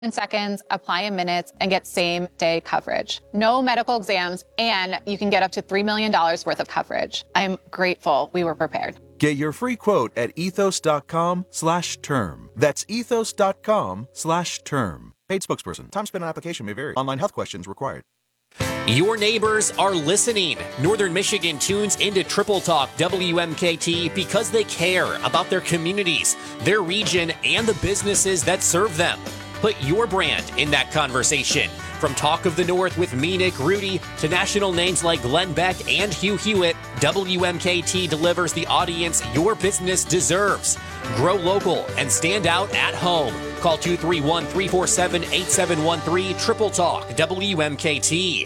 in seconds, apply in minutes, and get same-day coverage. No medical exams, and you can get up to $3 million worth of coverage. I'm grateful we were prepared. Get your free quote at ethos.com/term. That's ethos.com/term. Paid spokesperson. Time spent on application may vary. Online health questions required. Your neighbors are listening. Northern Michigan tunes into Triple Talk WMKT because they care about their communities, their region, and the businesses that serve them. Put your brand in that conversation. From Talk of the North with me, Nick Rudy, to national names like Glenn Beck and Hugh Hewitt, WMKT delivers the audience your business deserves. Grow local and stand out at home. Call 231-347-8713, Triple Talk WMKT.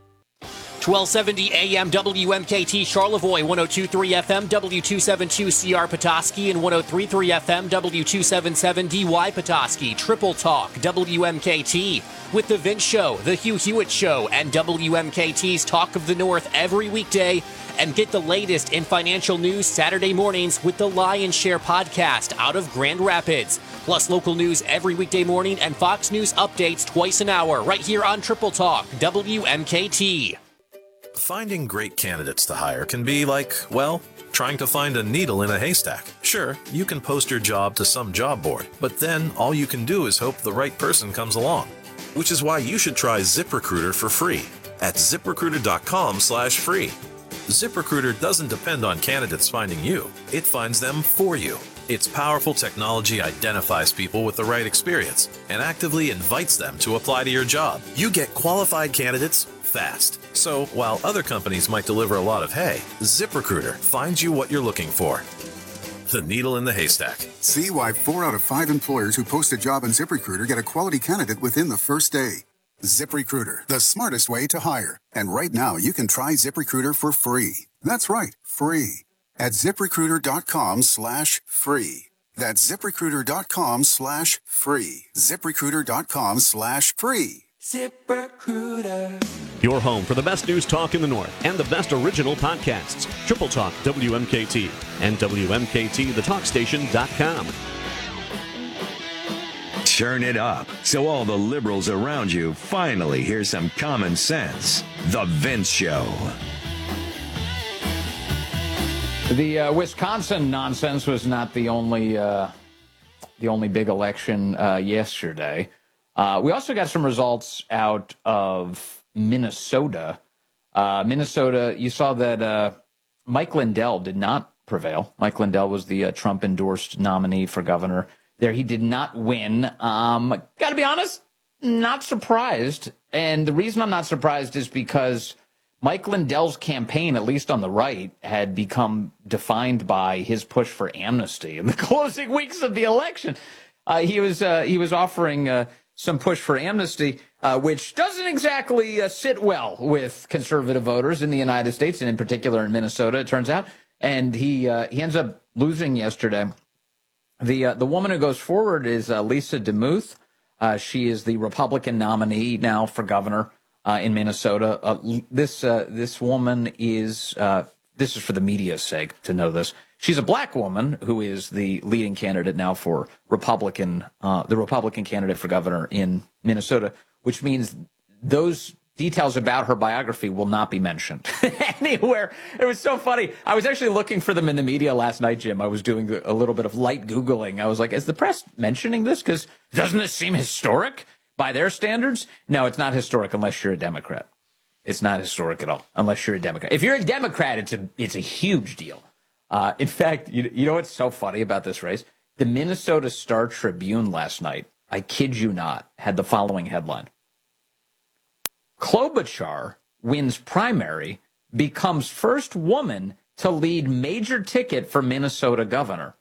1270 AM WMKT Charlevoix, 102.3 FM W272CR Petoskey, and 103.3 FM W277 DY Petoskey. Triple Talk WMKT with The Vince Show, The Hugh Hewitt Show, and WMKT's Talk of the North every weekday. And get the latest in financial news Saturday mornings with the Lion Share podcast out of Grand Rapids. Plus local news every weekday morning and Fox News updates twice an hour right here on Triple Talk WMKT. Finding great candidates to hire can be like, well, trying to find a needle in a haystack. Sure, you can post your job to some job board, but then all you can do is hope the right person comes along. Which is why you should try ZipRecruiter for free at ZipRecruiter.com/free. ZipRecruiter doesn't depend on candidates finding you. It finds them for you. Its powerful technology identifies people with the right experience and actively invites them to apply to your job. You get qualified candidates fast. So while other companies might deliver a lot of hay, ZipRecruiter finds you what you're looking for. The needle in the haystack. See why 4 out of 5 employers who post a job on ZipRecruiter get a quality candidate within the first day. ZipRecruiter, the smartest way to hire. And right now, you can try ZipRecruiter for free. That's right, free. At ZipRecruiter.com/free. That's ZipRecruiter.com/free. ZipRecruiter.com/free. ZipRecruiter. Your home for the best news talk in the North and the best original podcasts. Triple Talk WMKT and WMKTTheTalkStation.com. Turn it up so all the liberals around you finally hear some common sense. The Vince Show. The Wisconsin nonsense was not the only big election yesterday. We also got some results out of Minnesota. Minnesota, you saw that Mike Lindell did not prevail. Mike Lindell was the Trump-endorsed nominee for governor there. He did not win. Got to be honest, not surprised. And the reason I'm not surprised is because Mike Lindell's campaign, at least on the right, had become defined by his push for amnesty in the closing weeks of the election. He was offering some push for amnesty, which doesn't exactly sit well with conservative voters in the United States, and in particular in Minnesota, it turns out. And he ends up losing yesterday. The woman who goes forward is Lisa DeMuth. She is the Republican nominee now for governor in Minnesota. This woman is, this is for the media's sake to know this. She's a black woman who is the leading candidate now for the Republican candidate for governor in Minnesota, which means those details about her biography will not be mentioned anywhere. It was so funny. I was actually looking for them in the media last night, Jim. I was doing a little bit of light Googling. I was like, is the press mentioning this? Because doesn't this seem historic by their standards? No, it's not historic unless you're a Democrat. It's not historic at all unless you're a Democrat. If you're a Democrat, it's a huge deal. In fact, you know what's so funny about this race? The Minnesota Star Tribune last night, I kid you not, had the following headline. Klobuchar wins primary, becomes first woman to lead major ticket for Minnesota governor.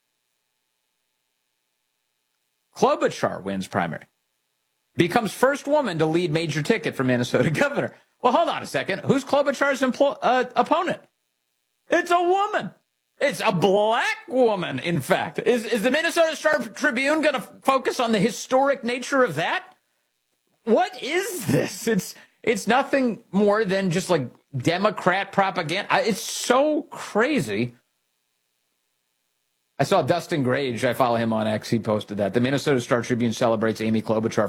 Klobuchar wins primary, becomes first woman to lead major ticket for Minnesota governor. Well, hold on a second. Who's Klobuchar's opponent? It's a woman. It's a black woman, in fact. Is the Minnesota Star Tribune going to focus on the historic nature of that? What is this? It's nothing more than just like Democrat propaganda. It's so crazy. I saw Dustin Grage. I follow him on X. He posted that. The Minnesota Star Tribune celebrates Amy Klobuchar